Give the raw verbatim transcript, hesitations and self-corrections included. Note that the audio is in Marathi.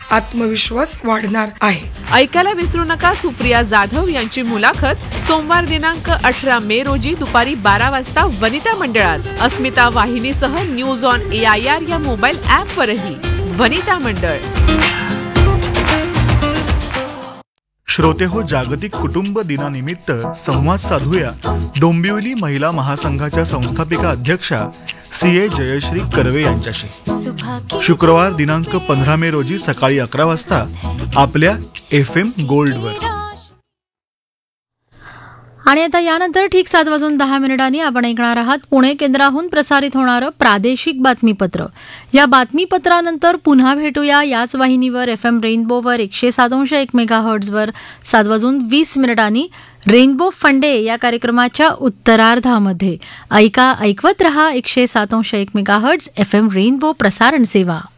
आत्मविश्वास वाढणार आहे. ऐकायला विसरू नका सुप्रिया जाधव यांची मुलाखत सोमवार दिनांक अठरा मे रोजी दुपारी बारा वाजता वनिता मंडळात. अस्मिता वाहिनीसह news on A I R या मोबाईल ऍप वरही. वनिता मंडळ. श्रोते हो, जागतिक कुटुंब दिनानिमित्त संवाद साधूया डोंबिवली महिला महासंघाच्या संस्थापिका अध्यक्षा सी ए जयश्री कर्वे यांच्याशी. शुक्रवार दिनांक पंधरा मे रोजी सकाळी अकरा वाजता आपल्या एफ एम गोल्डवर. आणि आता यानंतर ठीक सात वाजून दहा मिनिटांनी आपण ऐकणार आहात पुणे केंद्राहून प्रसारित होणारं प्रादेशिक बातमीपत्र. या बातमीपत्रानंतर पुन्हा भेटूया याच वाहिनीवर एफ एम रेनबोवर एकशे सात अंश एक मेगा हर्ट्झवर सात वाजून वीस मिनिटांनी रेनबो फंडे या कार्यक्रमाच्या उत्तरार्धामध्ये. ऐका ऐकवत रहा एकशे सात अंश एक mega hertz F M rainbow प्रसारण सेवा.